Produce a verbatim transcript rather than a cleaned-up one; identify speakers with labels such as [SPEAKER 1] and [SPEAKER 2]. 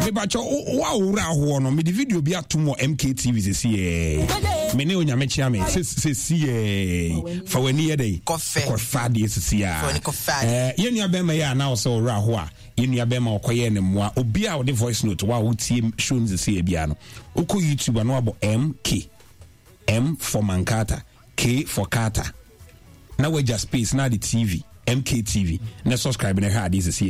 [SPEAKER 1] me ba cho wa wura ho no me di video bi atomo M K T V se eh me ne onya me chia me se se eh fa wani ye dey
[SPEAKER 2] kofe
[SPEAKER 1] kofa de se ya eh ye nua be ma ya na so wura ho a ye nua be ma okoye ne moa obi a wo voice note wa wo tie show nze se bia no uko YouTube no abo M K M for Mankata, K for Kata. Now we just space now the T V, M K T V. Na subscribe na ha this is here.